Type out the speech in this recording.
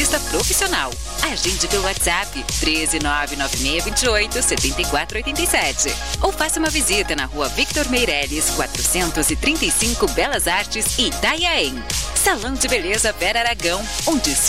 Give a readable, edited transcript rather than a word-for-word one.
esteticista profissional. Agende pelo WhatsApp 13996287487 ou faça uma visita na Rua Victor Meireles, 435 Belas Artes, Itanhaém. Salão de Beleza Vera Aragão, onde